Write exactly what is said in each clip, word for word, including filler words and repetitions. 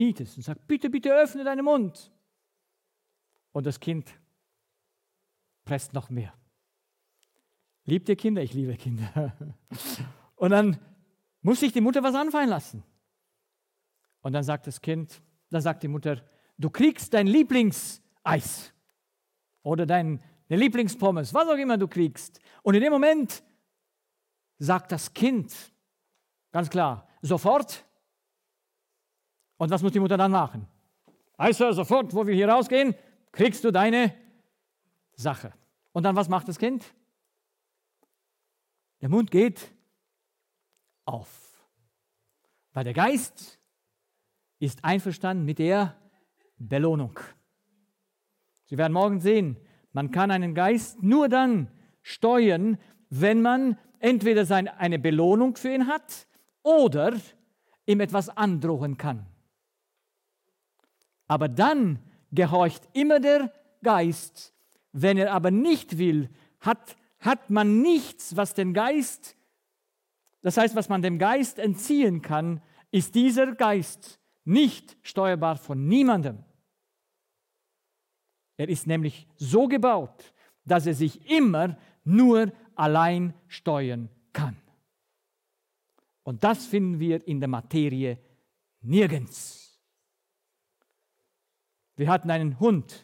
nietest und sagt, bitte, bitte öffne deinen Mund. Und das Kind presst noch mehr. Liebt ihr Kinder? Ich liebe Kinder. Und dann muss sich die Mutter was anfallen lassen. Und dann sagt das Kind, dann sagt die Mutter, du kriegst dein Lieblingseis oder deine Lieblingspommes, was auch immer du kriegst. Und in dem Moment sagt das Kind, ganz klar, sofort. Und was muss die Mutter dann machen? Also sofort, wo wir hier rausgehen, kriegst du deine Sache. Und dann was macht das Kind? Der Mund geht auf. Weil der Geist ist einverstanden mit der Belohnung. Sie werden morgen sehen, man kann einen Geist nur dann steuern, wenn man entweder seine, eine Belohnung für ihn hat oder ihm etwas androhen kann. Aber dann gehorcht immer der Geist. Wenn er aber nicht will, hat, hat man nichts, was den Geist, das heißt, was man dem Geist entziehen kann, ist dieser Geist nicht steuerbar von niemandem. Er ist nämlich so gebaut, dass er sich immer nur allein steuern kann. Und das finden wir in der Materie nirgends. Wir hatten einen Hund,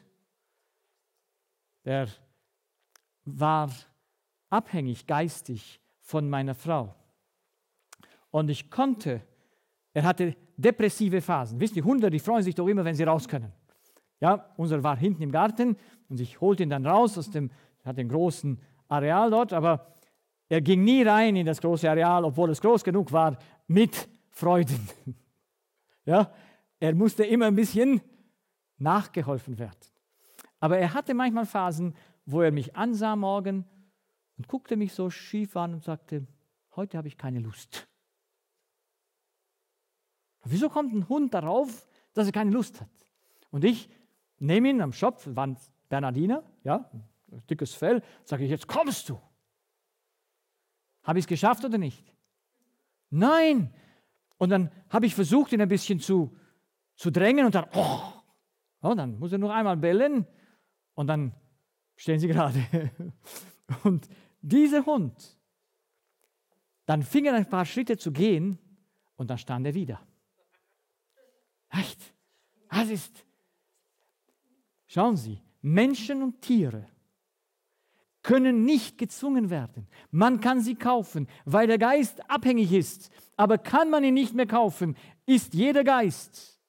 der war abhängig geistig von meiner Frau. Und ich konnte, er hatte depressive Phasen. Wisst ihr, Hunde, die freuen sich doch immer, wenn sie raus können. Ja, unser war hinten im Garten und ich holte ihn dann raus aus dem, er hat einen großen Areal dort, aber er ging nie rein in das große Areal, obwohl es groß genug war, mit Freuden. Ja, er musste immer ein bisschen nachgeholfen werden. Aber er hatte manchmal Phasen, wo er mich ansah morgen und guckte mich so schief an und sagte, heute habe ich keine Lust. Wieso kommt ein Hund darauf, dass er keine Lust hat? Und ich nehme ihn am Schopf, war ein Bernardiner, ja, ein dickes Fell, sage ich, jetzt kommst du. Habe ich es geschafft oder nicht? Nein. Und dann habe ich versucht, ihn ein bisschen zu, zu drängen und dann, oh, oh, dann muss er noch einmal bellen und dann stehen sie gerade. Und dieser Hund, dann fing er ein paar Schritte zu gehen und dann stand er wieder. Echt? Das ist, schauen Sie, Menschen und Tiere können nicht gezwungen werden. Man kann sie kaufen, weil der Geist abhängig ist. Aber kann man ihn nicht mehr kaufen, ist jeder Geist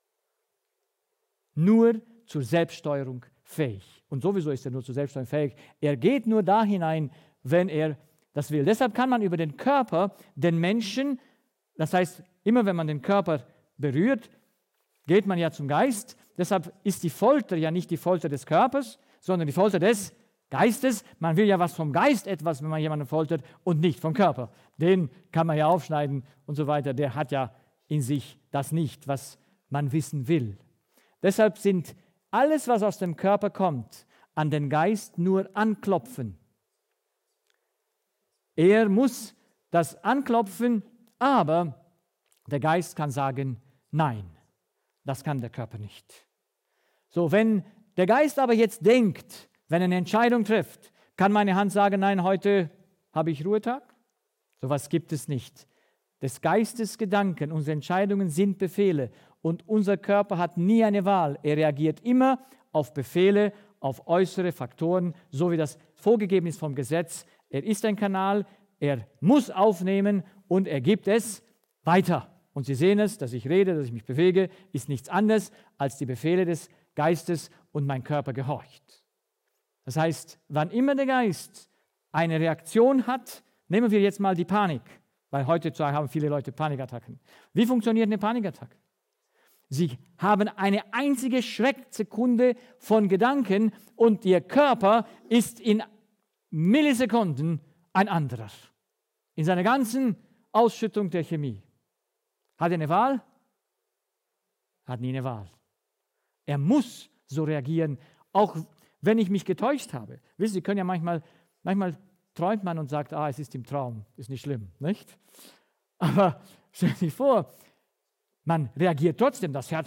nur zur Selbststeuerung fähig. Und sowieso ist er nur zur Selbststeuerung fähig. Er geht nur da hinein, wenn er das will. Deshalb kann man über den Körper den Menschen, das heißt, immer wenn man den Körper berührt, geht man ja zum Geist. Deshalb ist die Folter ja nicht die Folter des Körpers, sondern die Folter des Geistes. Man will ja was vom Geist etwas, wenn man jemanden foltert und nicht vom Körper. Den kann man ja aufschneiden und so weiter. Der hat ja in sich das nicht, was man wissen will. Deshalb sind alles, was aus dem Körper kommt, an den Geist nur anklopfen. Er muss das anklopfen, aber der Geist kann sagen, nein, das kann der Körper nicht. So, wenn der Geist aber jetzt denkt, wenn er eine Entscheidung trifft, kann meine Hand sagen, nein, heute habe ich Ruhetag? So etwas gibt es nicht. Des Geistes Gedanken, unsere Entscheidungen sind Befehle und unser Körper hat nie eine Wahl. Er reagiert immer auf Befehle, auf äußere Faktoren, so wie das vorgegeben ist vom Gesetz. Er ist ein Kanal, er muss aufnehmen und er gibt es weiter. Und Sie sehen es, dass ich rede, dass ich mich bewege, ist nichts anderes als die Befehle des Geistes und mein Körper gehorcht. Das heißt, wann immer der Geist eine Reaktion hat, nehmen wir jetzt mal die Panik, weil heutzutage haben viele Leute Panikattacken. Wie funktioniert eine Panikattacke? Sie haben eine einzige Schrecksekunde von Gedanken und Ihr Körper ist in Millisekunden ein anderer. In seiner ganzen Ausschüttung der Chemie. Hat er eine Wahl? Hat nie eine Wahl. Er muss so reagieren, auch wenn ich mich getäuscht habe. Wissen Sie, Sie können ja manchmal, manchmal träumt man und sagt, ah, es ist im Traum, ist nicht schlimm, nicht? Aber stellen Sie sich vor, Man reagiert trotzdem, das Herz